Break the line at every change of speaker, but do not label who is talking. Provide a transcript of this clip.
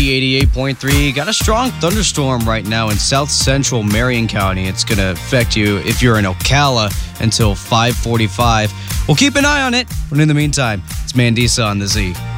Z88.3. Got a strong thunderstorm right now in south central Marion County. It's going to affect you if you're in Ocala until 5:45. We'll keep an eye on it. But in the meantime, it's Mandisa on the Z.